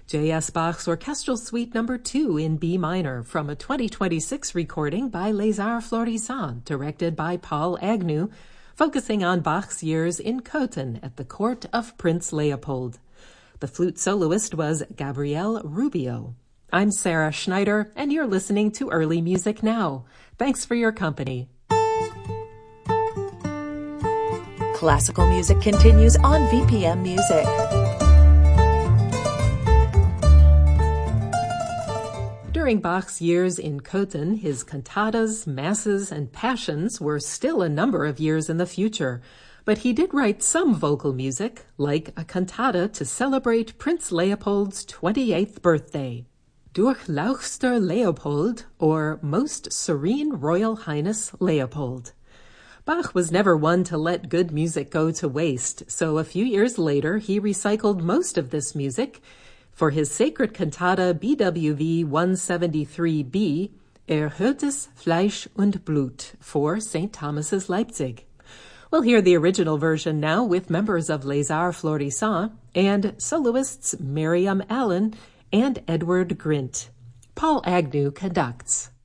J.S. Bach's Orchestral Suite No. 2 in B minor from a 2026 recording by Les Arts Florissants, directed by Paul Agnew, focusing on Bach's years in Cothen at the court of Prince Leopold. The flute soloist was Gabrielle Rubio. I'm Sarah Schneider, and you're listening to Early Music Now. Thanks for your company. Classical music continues on VPM Music. During Bach's years in Cothen, his cantatas, masses, and passions were still a number of years in the future. But he did write some vocal music, like a cantata to celebrate Prince Leopold's 28th birthday. Durchlauchster Leopold, or Most Serene Royal Highness Leopold. Bach was never one to let good music go to waste, so a few years later he recycled most of this music for his sacred cantata BWV 173b, Erhöhtes Fleisch und Blut, for St. Thomas's Leipzig. We'll hear the original version now with members of Les Arts Florissants and soloists Miriam Allen and Edward Grint. Paul Agnew conducts.